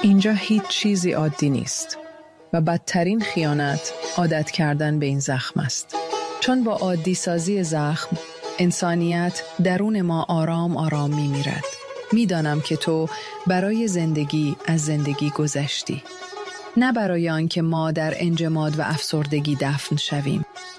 اینجا هیچ چیزی عادی نیست و بدترین خیانت عادت کردن به این زخم است. چون با عادی سازی زخم، انسانیت درون ما آرام آرام می میرد. می دانم که تو برای زندگی از زندگی گذشتی. نه برای آن که ما در انجماد و افسردگی دفن شویم.